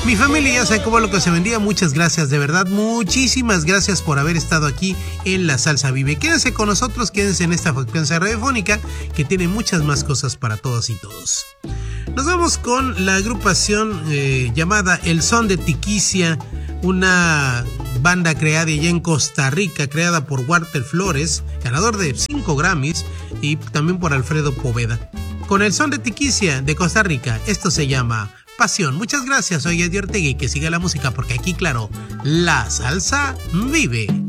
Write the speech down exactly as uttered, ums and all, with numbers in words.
Mi familia ya se acabó lo que se vendía. Muchas gracias, de verdad, muchísimas gracias por haber estado aquí en La Salsa Vive. Quédense con nosotros, quédense en esta frecuencia radiofónica que tiene muchas más cosas para todas y todos. Nos vamos con la agrupación eh, llamada El Son de Tiquicia, una banda creada ya en Costa Rica, creada por Walter Flores, ganador de cinco Grammys, y también por Alfredo Poveda. Con El Son de Tiquicia de Costa Rica, esto se llama Pasión. Muchas gracias, soy Eddie Ortega y que siga la música porque aquí, claro, la salsa vive.